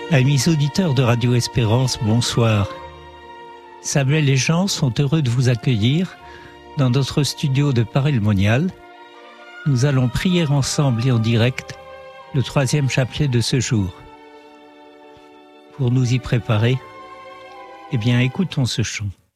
Amis auditeurs de Radio Espérance, bonsoir. Samuel et Jean sont heureux de vous accueillir dans notre studio de Paray-le-Monial. Nous allons prier ensemble et en direct le 3e chapelet de ce jour. Pour nous y préparer, écoutons ce chant.